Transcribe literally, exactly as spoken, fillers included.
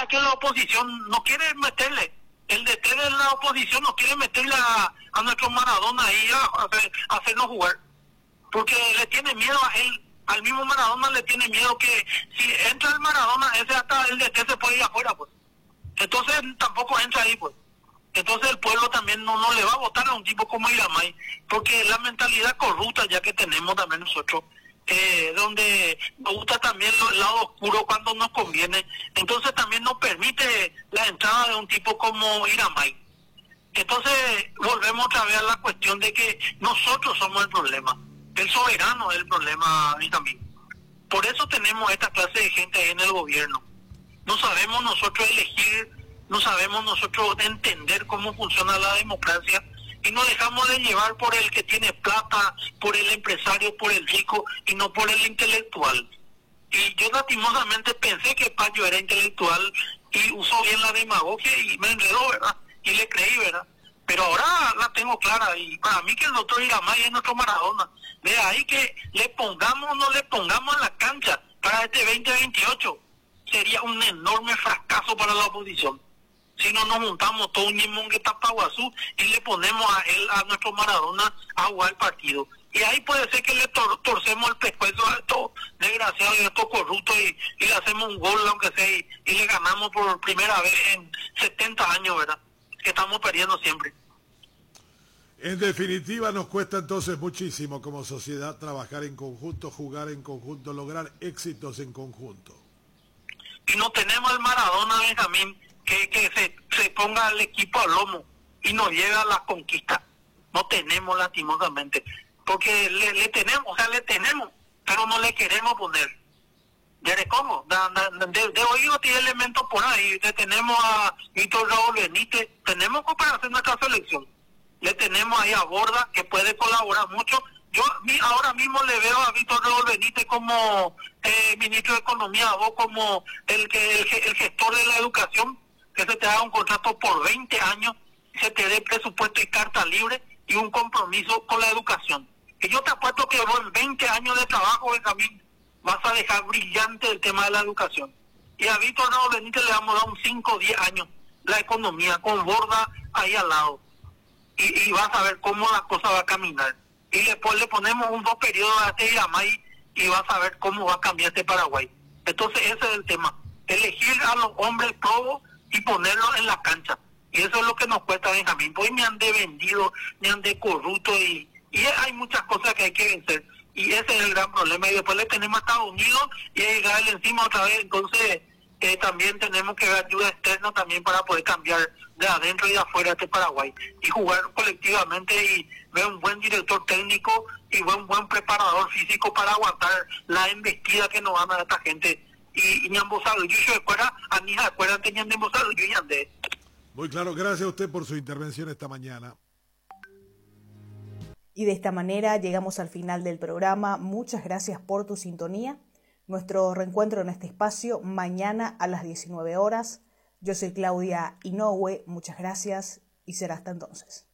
que la oposición no quiere meterle, el D T de la oposición no quiere meterle a, a nuestro Maradona ahí a, a, hacer, a hacernos jugar, porque le tiene miedo a él, al mismo Maradona le tiene miedo que si entra el Maradona, ese hasta el D T se puede ir afuera, pues. Entonces tampoco entra ahí, pues. Entonces el pueblo también no, no le va a votar a un tipo como Iramay, porque la mentalidad corrupta ya que tenemos también nosotros, eh, donde nos gusta también el lado oscuro cuando nos conviene, entonces también nos permite la entrada de un tipo como Iramay. Entonces volvemos otra vez a la cuestión de que nosotros somos el problema, el soberano es el problema también. Por eso tenemos esta clase de gente ahí en el gobierno. No sabemos nosotros elegir, no sabemos nosotros entender cómo funciona la democracia y nos dejamos de llevar por el que tiene plata, por el empresario, por el rico y no por el intelectual. Y yo lastimosamente pensé que Payo era intelectual y usó bien la demagogia y me enredó, ¿verdad? Y le creí, ¿verdad? Pero ahora la tengo clara y para mí que el doctor Iramay es nuestro Maradona. De ahí que le pongamos o no le pongamos en la cancha para este veinte veintiocho, sería un enorme fracaso para la oposición. Si no nos montamos todo un ñemongue tapaguazú y le ponemos a él, a nuestro Maradona, a jugar el partido. Y ahí puede ser que le tor torcemos el pescuezo a estos desgraciados y a estos corruptos y, y le hacemos un gol, aunque sea, y, y le ganamos por primera vez en setenta años, ¿verdad? Que estamos perdiendo siempre. En definitiva, nos cuesta entonces muchísimo como sociedad trabajar en conjunto, jugar en conjunto, lograr éxitos en conjunto. Y no tenemos el Maradona, Benjamín, que, que se, se ponga el equipo al lomo y nos lleve a la conquista. No tenemos, lastimosamente, porque le, le tenemos, o sea, le tenemos, pero no le queremos poner. ¿Ya de cómo? De, de, de oído tiene elementos por ahí. Le tenemos a Víctor Raúl Benítez, tenemos que hacer nuestra selección. Le tenemos ahí a Borda, que puede colaborar mucho. Yo ahora mismo le veo a Víctor Raúl Benítez como eh, ministro de Economía, vos como el que el, el gestor de la educación, que se te haga un contrato por veinte años, se te dé presupuesto y carta libre y un compromiso con la educación. Y yo te apuesto que vos en veinte años de trabajo, Benjamín, vas a dejar brillante el tema de la educación. Y a Víctor Raúl Benítez le vamos a dar un cinco o diez años la economía, con Borda ahí al lado. Y, y vas a ver cómo la cosa va a caminar. Y después le ponemos un dos periodos a este Iramay y vas a ver cómo va a cambiar este Paraguay. Entonces ese es el tema. Elegir a los hombres probos y ponerlos en la cancha. Y eso es lo que nos cuesta, Benjamín. Pues me han de vendido, me han de corrupto y, y hay muchas cosas que hay que vencer. Y ese es el gran problema. Y después le tenemos a Estados Unidos y a Israel encima otra vez. Entonces eh, también tenemos que ver ayuda externa también para poder cambiar de adentro y de afuera este Paraguay. Y jugar colectivamente y ver un buen director técnico y buen buen preparador físico para aguantar la embestida que nos van a dar esta gente. Y, y ñambosado, yo se acuerda, a mi hija acuerdan tenían ñambosado, yo ya andé. Muy claro, gracias a usted por su intervención esta mañana. Y de esta manera llegamos al final del programa. Muchas gracias por tu sintonía. Nuestro reencuentro en este espacio mañana a las diecinueve horas. Yo soy Claudia Inoue, muchas gracias y será hasta entonces.